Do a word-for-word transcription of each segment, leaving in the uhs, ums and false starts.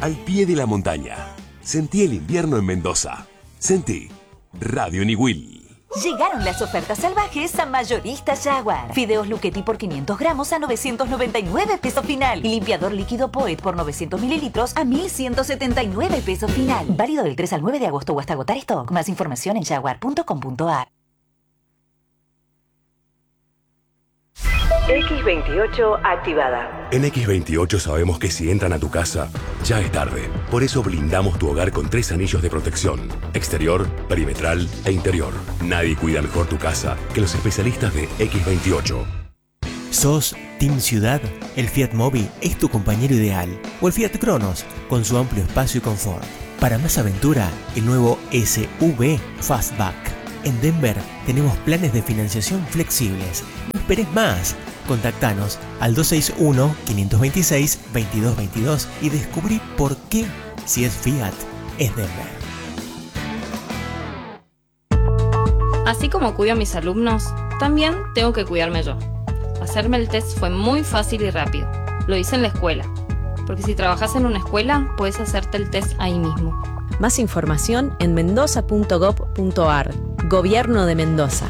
al pie de la montaña. Sentí el invierno en Mendoza. Sentí Radio Niwil. Llegaron las ofertas salvajes a Mayoristas Jaguar. Fideos Luchetti por quinientos gramos a novecientos noventa y nueve pesos final. Y limpiador líquido Poet por novecientos mililitros a mil ciento setenta y nueve pesos final. Válido del tres al nueve de agosto o hasta agotar stock. Más información en jaguar punto com punto a r. equis veintiocho activada. En equis veintiocho sabemos que si entran a tu casa, ya es tarde. Por eso blindamos tu hogar con tres anillos de protección: exterior, perimetral e interior. Nadie cuida mejor tu casa que los especialistas de equis veintiocho. ¿Sos Team Ciudad? El Fiat Mobi es tu compañero ideal. O el Fiat Cronos, con su amplio espacio y confort. Para más aventura, el nuevo S U V Fastback. En Denver tenemos planes de financiación flexibles. No esperes más. Contactanos al dos seis uno, cinco dos seis, veintidós veintidós y descubrí por qué, si es Fiat, es Denver. Así como cuido a mis alumnos, también tengo que cuidarme yo. Hacerme el test fue muy fácil y rápido. Lo hice en la escuela. Porque si trabajas en una escuela, puedes hacerte el test ahí mismo. Más información en mendoza punto gob punto a r. Gobierno de Mendoza.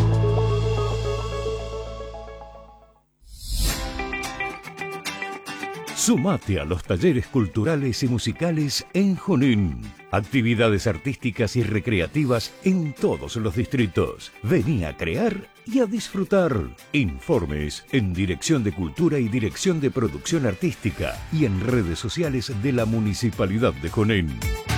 Sumate a los talleres culturales y musicales en Junín. Actividades artísticas y recreativas en todos los distritos. Vení a crear y a disfrutar. Informes en Dirección de Cultura y Dirección de Producción Artística y en redes sociales de la Municipalidad de Junín.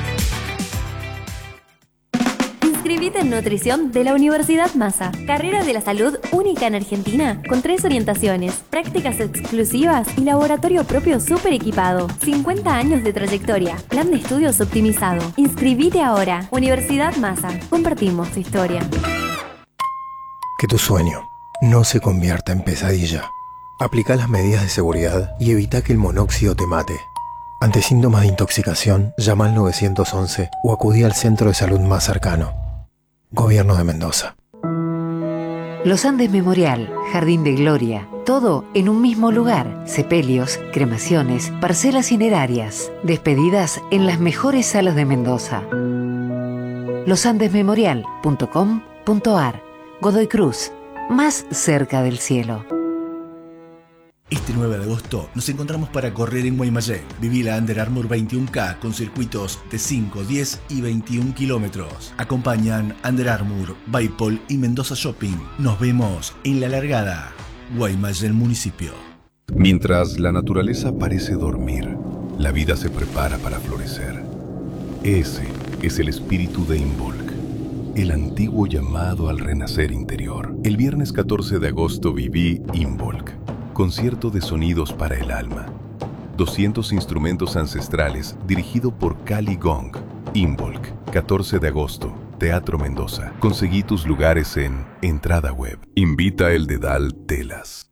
Inscribite en nutrición de la Universidad Massa. Carrera de la salud única en Argentina, con tres orientaciones, prácticas exclusivas y laboratorio propio súper equipado. cincuenta años de trayectoria. Plan de estudios optimizado. Inscribite ahora. Universidad Massa. Compartimos tu historia. Que tu sueño no se convierta en pesadilla. Aplica las medidas de seguridad y evita que el monóxido te mate. Ante síntomas de intoxicación, llama al nueve once o acudí al centro de salud más cercano. Gobierno de Mendoza. Los Andes Memorial, Jardín de Gloria, todo en un mismo lugar. Sepelios, cremaciones, parcelas cinerarias, despedidas en las mejores salas de Mendoza. los andes memorial punto com punto a r. Godoy Cruz, más cerca del cielo. Este nueve de agosto nos encontramos para correr en Guaymallén. Viví la Under Armour veintiuno K con circuitos de cinco, diez y veintiún kilómetros. Acompañan Under Armour, Baipol y Mendoza Shopping. Nos vemos en la largada. Guaymallén Municipio. Mientras la naturaleza parece dormir, la vida se prepara para florecer. Ese es el espíritu de Involk, el antiguo llamado al renacer interior. El viernes catorce de agosto viví Involk. Concierto de sonidos para el alma. doscientos instrumentos ancestrales dirigido por Cali Gong. Involk, catorce de agosto, Teatro Mendoza. Conseguí tus lugares en Entrada Web. Invita el Dedal Telas.